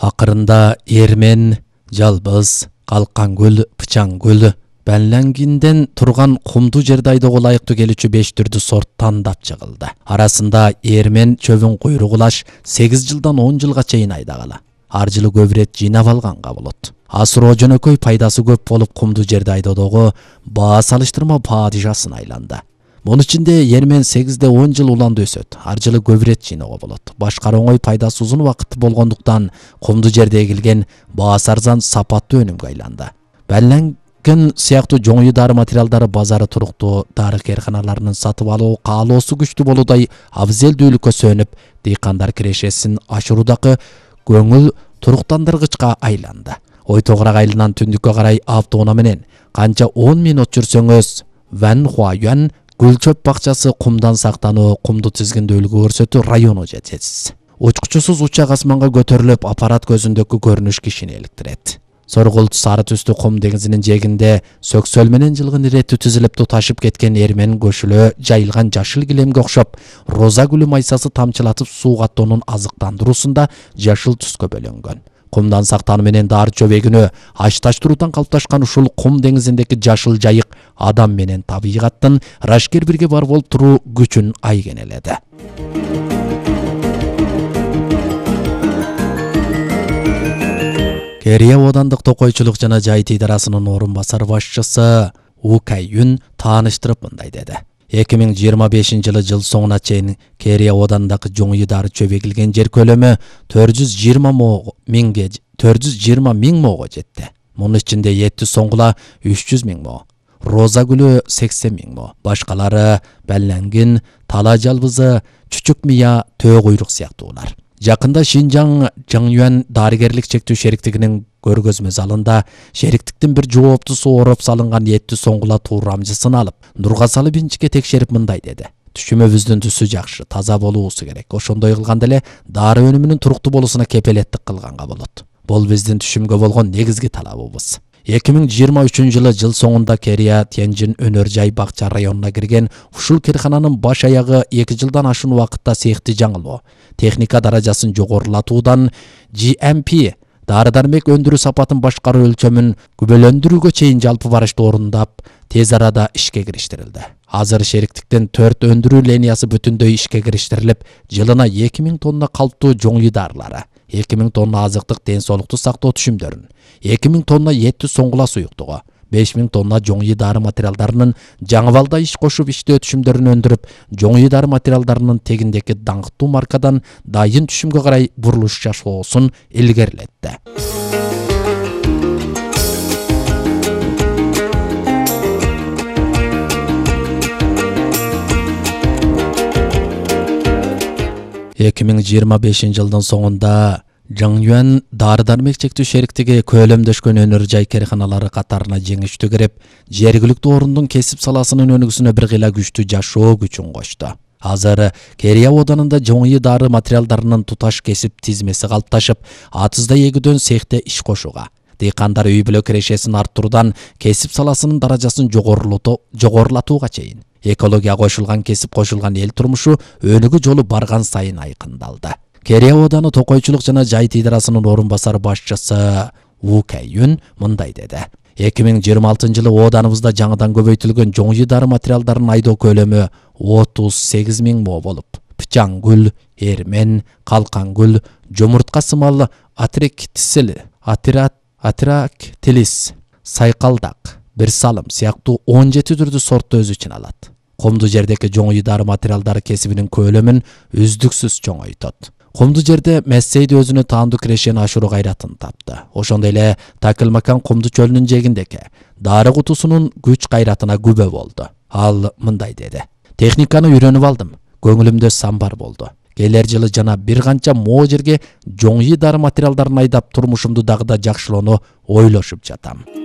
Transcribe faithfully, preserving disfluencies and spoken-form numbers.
Акырында Эрмен, Жалбыз, Калкангүл, Пычаңгүл Бәнләнгинден турган кумду жерде айдоого ылайыктуу келүүчү беш түрдүү сорт тандап чыгылды. Арасында Эрмен чөбүн куйругулаш сегиз жылдан он жылга чейин айдагала. Ар жылы көп рет жыйнап алганга болот. Асыроо жөнөкөй пайдасы көп болуп кумду жерде айдоодогу баа салыштырма падышасына айланды. Мунун ичинде Эрмен сегизде он жыл уланды өсөт. Ар жылы көп рет жыйноого болот. Башка оңой пайдасы узун убакыт болгондуктан кумду жерде эгилген баасы арзан сапаттуу өнүмгө айланды. Бәлләнген сыяктуу жоңуй дары материалдары базары туруктуу дары кээрканаларынын сатып алуу каалоосу күчтүү болуудай абзелдүүлүккө сөнүп, дыйкандар кирешесин ашыруудагы көңүл туруктандыргычка айланды. Ой тогурак айылынан түндүккө карай автоунаа менен канча он минут жүрсөңүз Ван Хуаюан гүлчөп бакчасы кумдан сактануу, кумду тизгиндүүлүгү көрсөтүү району жетесиз. Учкучусуз учак асманга көтөрүлүп, аппарат көзүндөгү көрүнүш кишини эликтирет. Соргулт сары түстүү кум деңизинин жээгинде сөксөл менен жылгын иретти түзүлүп туташып кеткен Эрмен көшүлө жайылган жашыл килемге окшоп, роза гүлү майсасы тамчылатып суу каттоонун азыктандыруусунда жашыл түскө бөлөнгөн. Кумдан сактануу менен дары чөбегүнө ашташтыруудан калыпташкан ушул кум деңизиндеги жашыл жайык адам менен табигаттын рашкер бирге бар болуп туруу күчүн айгенеледи. Керия Одандык токойчулук жана жайыт идарасынын орун басар башчысы У Кайюн тааныштырып мындай деди. эки миң жыйырма бешинчи жылы жыл соңуна чейин Керия Одандагы жоңуй дары чөбегилген жер көлөмү төрт жүз жыйырма миңге төрт жүз жыйырма миң моого жетти. Мунун ичинде Етти соңгула үч жүз миң мо, Роза гүлү сексен миң мо, башкалары Бәлләнгин, Тала жалбызы, Чүчүк мия, Төө куйрук сыяктуулар. Жакында Шинжаң Жаңюан дарыгерлик чектүү шериктигинин көргөзмө залында шериктиктин бир жооптусу ороп салынган Етти соңгула туурамжысын алып, нурга салып инчикке текшерип мындай деди. Түшүмөбүздүн түсү жакшы, таза болуусу керек. Ошондой кылганда эле дары өнүмүнүн туруктуу болуусуна кепелеттик кылганга болот. Бул биздин түшүмгө болгон негизги талабыбыз. эки миң жыйырма үчүнчү жылы жыл соңунда Керия Тянжин өнөр жай бакча районуна кирген ушул киркананын баш аягы эки жылдан ашуун убакытта сыйыкты жаңылоо, техника даражасын жогорулатуудан Джи Эм Пи дары-дармек өндүрүү сапатын башкаруу өлчөмүн күбөлөндүрүүгө чейин жалпы барышты орундап, тез арада ишке кириштирилди. Азыр шериктиктен төрт өндүрүү линиясы бүтүндөй ишке кириштирилип, жылына эки миң тонна калптуу жоңуй дарылары, эки миң тонна азыктык ден соолукту сактоо түшүмдөрүн, эки миң тонна Етти соңгула суюктугу, беш миң тонна жоңуй дары материалдарынын жаңыбалда иш кошуп иштөө түшүмдөрүн өндүрүп, жоңуй дары материалдарынын тегиндеки даңктуу маркадан дайын түшүмгө карай бурулуш жасоосун илгерилетти. эки миң жыйырма бешинчи жылдын соңунда Жаңюан дары-дармек чектүү шериктиги көлөмдөшкөн өнөр жай кээрканалары катарына жеңиштүү кирип, жергиликтүү орундун кесип саласынын өнүгүүсүнө бир кыйла күчтүү жашоо күчүн кошту. Азыр Керия Оданында жоңуй дары материалдарынын туташ кесип тизмеси калыпташып, атызда эгүүдөн цехте иш кошууга, дыйкандар үй бүлө кирешесин арттыруудан кесип саласынын даражасын жогорулатууга чейин экологияга кошулган кесип кошулган эл турмушу өнүгүү жолу барган сайын айкындалды. Керия Оданы токойчулук жана жайыт идарасынын орун басар башчысы У Кайюн мындай деди. эки миң жыйырма алтынчы жылы Оданыбызда жаңыдан көбөйтүлгөн жоңуй дары материалдарын айдоо көлөмү отуз сегиз миң мо болуп, Пычаңгүл, Эрмен, Калкангүл, жомуртка сымал атрактисил, атрактилис, сайкалдак, бир салым сыяктуу он жети түрдүү сортту өз ичине алат. Кумду жердеги жоңуй дары материалдары кесибинин көлөмүн үздүксүз чоңойтот. Кумду жерде Мессейди өзүнө таандуу кирешени ашыруу кайратын тапты. Ошондой эле Такылмакан кумду чөлүнүн жээгиндеги дары кутусунун күч кайратына күбө болду. Ал мындай деди. Техниканы үйрөнүп алдым. Көңүлүмдө самбар болду. Келер жылы жана бир канча мо жерге жоңуй дары материалдарын айдап турмушумду дагы да жакшылоону ойлошуп жатам.